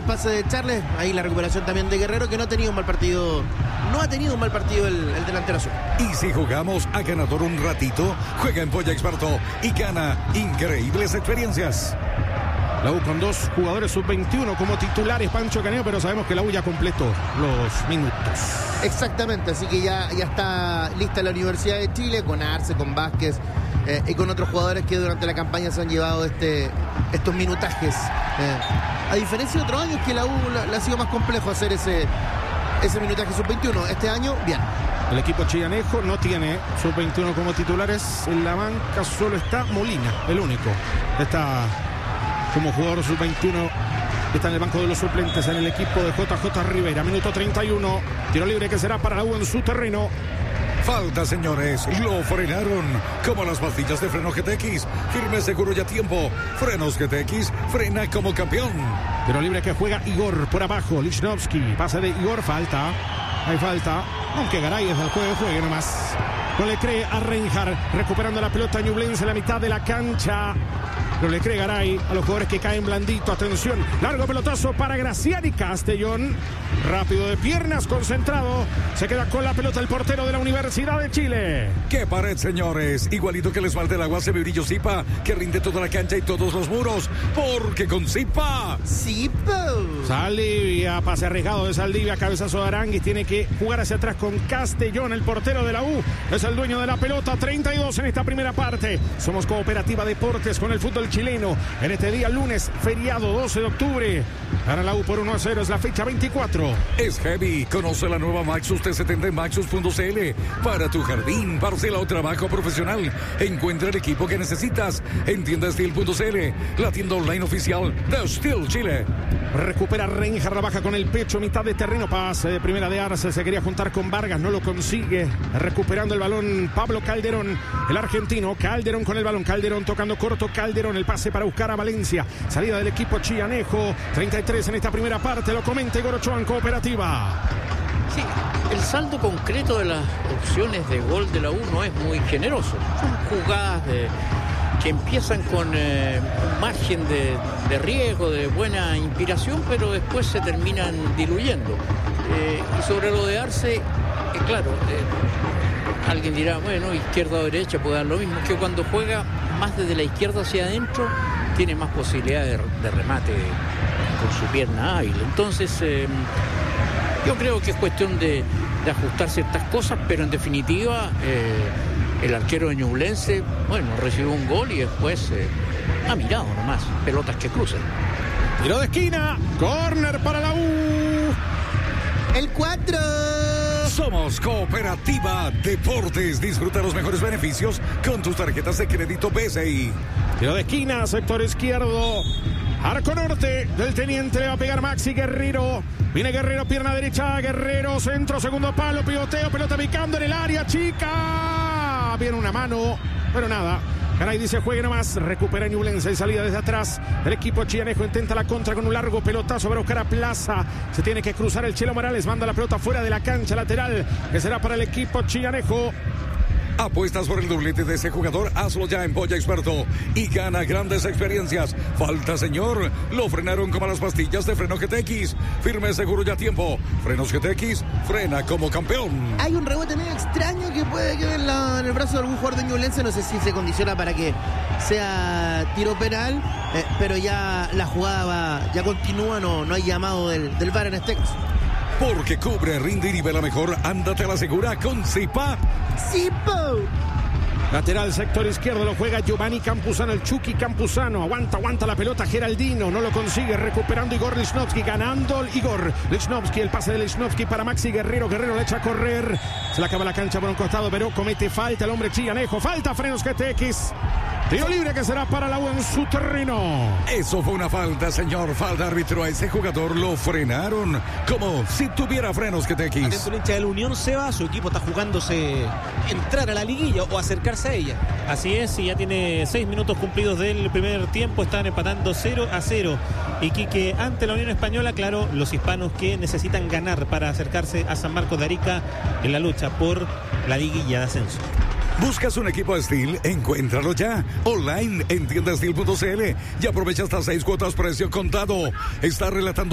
el pase de Charles. Ahí la recuperación también de Guerrero, que no ha tenido un mal partido. No ha tenido un mal partido el delantero azul. Y si jugamos a ganador un ratito, juega en Polla Experto y gana increíbles experiencias. La U con 2 jugadores sub-21 como titulares, Pancho Caneo, pero sabemos que la U ya completó los minutos. Exactamente, así que ya está lista la Universidad de Chile con Arce, con Vázquez y con otros jugadores que durante la campaña se han llevado estos minutajes. A diferencia de otros años que la U le ha sido más complejo hacer ese minutaje sub-21. Este año, bien. El equipo chillanejo no tiene sub-21 como titulares. En la banca solo está Molina, el único. Está como jugador sub-21, está en el banco de los suplentes en el equipo de JJ Rivera. Minuto 31, tiro libre que será para la U en su terreno. Falta, señores, lo frenaron como las pastillas de freno GTX. Firme, seguro y a tiempo. Frenos GTX, frena como campeón. Tiro libre que juega Igor por abajo. Lichnowsky, pase de Igor, falta. Hay falta, aunque Garay es del juego, juegue nomás. No le cree a Reinhardt, recuperando la pelota Ñublense en la mitad de la cancha. No le cree Garay a los jugadores que caen blandito. Atención, largo pelotazo para Graciani Castellón. Rápido de piernas, concentrado. Se queda con la pelota el portero de la Universidad de Chile. ¡Qué pared, señores! Igualito que les falta el agua, Sebrillo Zipa, que rinde toda la cancha y todos los muros. Porque con Zipa... ¡Zipa! Saldivia, pase arriesgado de Saldivia, cabezazo de Aranguis. Tiene que jugar hacia atrás con Castellón, el portero de la U. Es el dueño de la pelota, 32 en esta primera parte. Somos Cooperativa Deportes con el fútbol chileno. En este día, lunes, feriado 12 de octubre. Gana la U por 1-0, es la fecha 24. Es heavy. Conoce la nueva Maxus T70 en Maxus.cl. Para tu jardín, parcela o trabajo profesional. Encuentra el equipo que necesitas en tiendasteel.cl, la tienda online oficial de Steel Chile. Recupera Reinhardt, la baja con el pecho, mitad de terreno, pase de primera de Arce, se quería juntar con Vargas, no lo consigue. Recuperando el balón Pablo Calderón, el argentino. Calderón con el balón, Calderón tocando corto, Calderón, el pase para buscar a Valencia. Salida del equipo chillanejo, 33 en esta primera parte, lo comenta Igor Ochoa en Cooperativa. Sí, el saldo concreto de las opciones de gol de la U no es muy generoso. Son jugadas que empiezan con un margen de riesgo, de buena inspiración, pero después se terminan diluyendo. Y sobre lo de Arce, claro, alguien dirá, bueno, izquierda o derecha puede dar lo mismo, que cuando juega más desde la izquierda hacia adentro, tiene más posibilidad de remate con su pierna hábil. Entonces, yo creo que es cuestión de ajustar ciertas cosas, pero en definitiva, el arquero de Ñublense, bueno, recibió un gol y después ha mirado nomás, pelotas que cruzan. Tiro de esquina, córner para la U. El 4. Somos Cooperativa Deportes. Disfruta los mejores beneficios con tus tarjetas de crédito BCI. Tiro de esquina, sector izquierdo. Arco norte del teniente, le va a pegar Maxi Guerrero. Viene Guerrero, pierna derecha, Guerrero, centro, segundo palo, pivoteo, pelota picando en el área chica. Viene una mano, pero nada. Garay dice, juegue nomás, recupera Ñublense en salida desde atrás. El equipo chillanejo intenta la contra con un largo pelotazo para buscar a Plaza. Se tiene que cruzar el Chelo Morales, manda la pelota fuera de la cancha lateral, que será para el equipo chillanejo. Apuestas por el doblete de ese jugador, hazlo ya en Polla Experto y gana grandes experiencias. Falta, señor, lo frenaron como las pastillas de freno GTX. Firme, seguro y a tiempo. Frenos GTX, frena como campeón. Hay un rebote medio extraño que puede quedar en el brazo de algún jugador de Ñublense. No sé si se condiciona para que sea tiro penal, pero ya la jugada ya continúa, no hay llamado del VAR en este caso. Porque cubre, rinde y nivela mejor, ándate a la segura con Zipa. ¡Zipa! Lateral, sector izquierdo, lo juega Giovanni Campuzano, el Chucky Campuzano. Aguanta la pelota Geraldino, no lo consigue. Recuperando Igor Lichnowsky, ganando Igor Lichnowsky. El pase de Lichnowsky para Maxi Guerrero. Guerrero le echa a correr. Se le acaba la cancha por un costado, pero comete falta el hombre chillanejo. Falta Frenos GTX. Tiro libre que será para la U en su terreno. Eso fue una falta, señor. Falta, árbitro. A ese jugador lo frenaron como si tuviera frenos GTX. Atento el hincha de la Unión, Seba. Su equipo está jugándose entrar a la liguilla o acercarse a ella. Así es, y ya tiene 6 minutos cumplidos del primer tiempo. Están empatando 0-0. Y Quique, ante la Unión Española, claro, los hispanos que necesitan ganar para acercarse a San Marcos de Arica en la lucha por la liguilla de ascenso. ¿Buscas un equipo Steel? Encuéntralo ya. Online en tiendasteel.cl y aprovecha hasta 6 cuotas precio contado. Está relatando